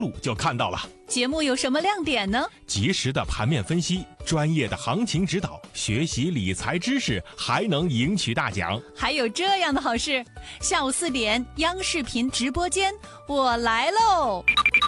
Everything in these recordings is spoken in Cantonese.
就看到了。 节目有什么亮点呢？ 及时的盘面分析，专业的行情指导，学习理财知识，还能赢取大奖。 还有这样的好事，下午4点，央视频直播間，我來嘍！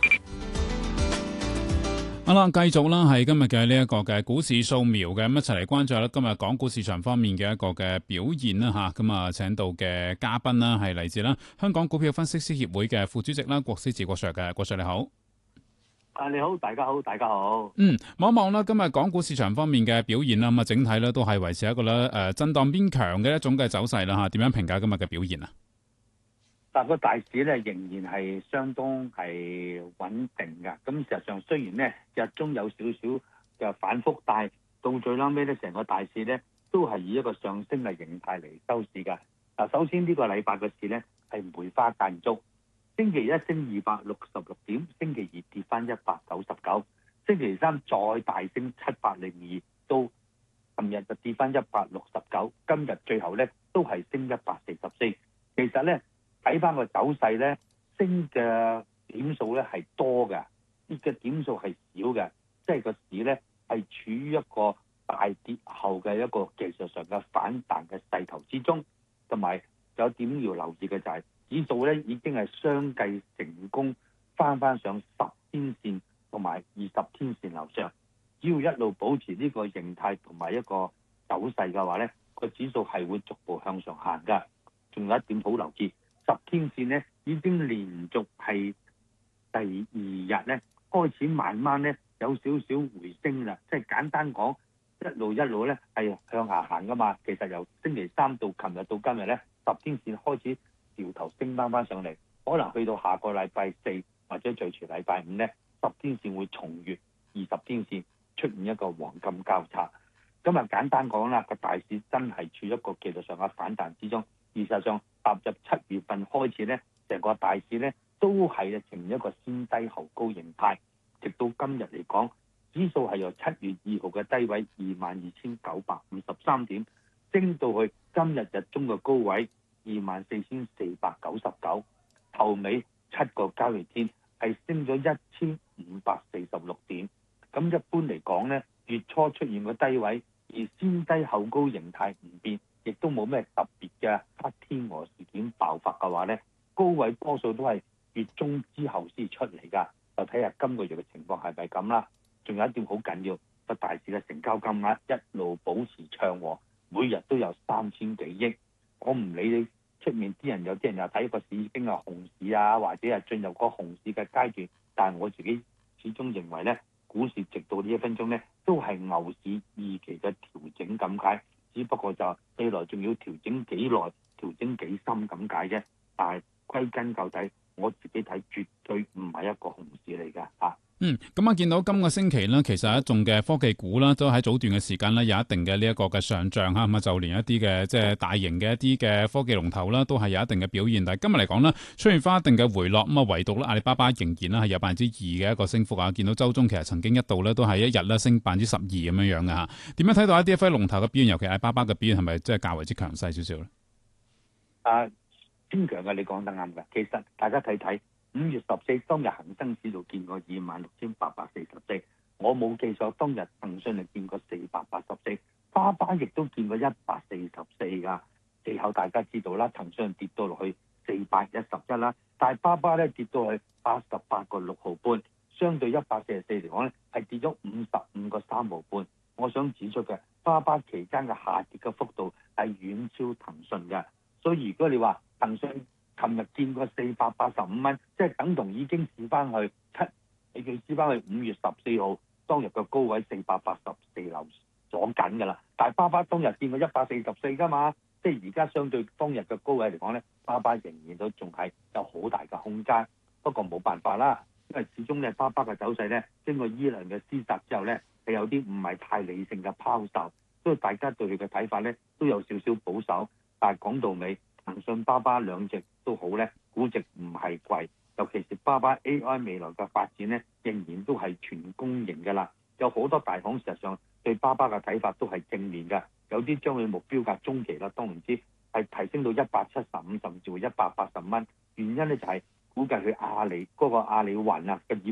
好啦，繼續啦，係今日嘅呢一個嘅股市掃描嘅，咁一齊嚟關注下今日港股市場方面嘅一個嘅表現啦吓，咁啊請到嘅嘉賓啦係嚟自啦香港股票分析師協會嘅副主席啦郭思治郭 Sir 嘅，郭 Sir 你好。 你好，大家好，大家好。 望一望啦，今日港股市場方面嘅表現啦，咁啊整體咧都係維持一個咧震盪偏強嘅一種嘅走勢啦吓，點樣評價今日嘅表現啊？ 但個大市咧仍然係相當係穩定㗎。咁事實上雖然咧日中有少少嘅反覆，但係到最後尾咧成個大市咧都係以一個上升嘅形態嚟收市㗎。嗱，首先呢個禮拜嘅市咧係梅花間竹，星期一升266點，星期二跌翻199，星期三再大升702，到琴日就跌翻169，今日最後咧都係升144。其實咧睇翻個走勢咧，升嘅點數咧係多嘅，跌嘅點數係少嘅，即係個市咧係處於一個大跌後嘅一個技術上嘅反彈嘅勢頭之中，同埋有點要留意嘅就係指數咧已經係相繼成功翻上10天線同埋20天線樓上，只要一路保持呢個形態同埋一個走勢嘅話咧，個指數係會逐步向上行㗎。仲有一點好留意。10天線咧已經連續係第2日咧開始慢慢咧有少少回升啦，即係簡單講一路咧係向下行噶嘛。其實由星期三到琴日到今日咧10天線開始掉頭升翻上嚟，可能去到下個禮拜4或者最遲禮拜5咧10天線會重越20天線，出現一個黃金交叉。今日簡單講啦，個大市真係處於一個技術上嘅反彈之中。事實上踏入7月份開始咧，成個大市咧都係呈現一個先低後高形態，直到今日嚟講，指數係由7月2號嘅低位22,953點升到去今日日中嘅高位24,499，頭尾7個交易天係升咗1,546點。咁一般嚟講咧，月初出現個低位而先低後高形態唔變，亦都冇咩特別嘅黑天鵝事件爆發嘅話咧，高位多數都係月中之後先出嚟㗎。就睇下今個月嘅情況係咪咁啦。仲有一點好緊要，個大市嘅成交金額一路保持暢和，每日都有3000幾億。我唔理你出面啲人，有啲人又睇個市已經係熊市啊，或者係進入個熊市嘅階段，但係我自己始終認為咧，股市直到呢1分鐘咧都係牛市預期嘅調整咁解。只不過就未來仲要調整幾耐、調整幾深咁解啫。但係歸根究底，我自己睇絕對唔係一個熊市嚟㗎嚇。 咁啊見到今個星期呢，其實一眾嘅科技股啦，都喺早段嘅時間呢有一定嘅呢一個嘅上漲嚇，咁啊就連一啲嘅即係大型嘅一啲嘅科技龍頭啦，都係有一定嘅表現。但係今日嚟講呢，出現翻一定嘅回落，咁啊唯獨咧阿里巴巴仍然啦係有2%嘅一個升幅啊。見到周中其實曾經一度咧都係一日咧升12%咁樣嘅嚇。點樣睇到一啲龍頭嘅表現，尤其阿里巴巴嘅表現係咪即係較為之強勢少少咧？ 偏強嘅，你講得啱嘅。其實大家睇睇5月14當日恒生指數見過26,844，我冇記錯，當日騰訊係見過484，巴巴亦都見過144㗎。其後大家知道啦，騰訊跌到落去411啦，但係巴巴咧跌到去88個6毫半，相對144嚟講咧係跌咗55個3毫半。我想指出嘅，巴巴期間嘅下跌嘅幅度係遠超騰訊嘅，所以如果你話騰訊琴日見過485蚊，即係等同已經試翻去你佢試翻去5月14號當日嘅高位484樓咗緊㗎啦。但係巴巴當日見過144㗎嘛，即係而家相對當日嘅高位嚟講咧，巴巴仍然都仲係有好大嘅空間。不過冇辦法啦，因為始終咧巴巴嘅走勢咧經過伊朗嘅施襲之後咧係有啲唔係太理性嘅拋售，所以大家對佢嘅睇法咧都有少少保守。但係講到尾，騰訊、巴巴兩隻都好咧，估值唔係貴，尤其是巴巴 AI 未來嘅發展咧，仍然都係全公營嘅啦。有好多大行事實上對巴巴嘅睇法都係正面嘅，有啲將佢目標價中期啦，當然之係提升到175甚至乎180蚊。原因咧就係估計佢阿里嗰個阿里雲啊嘅業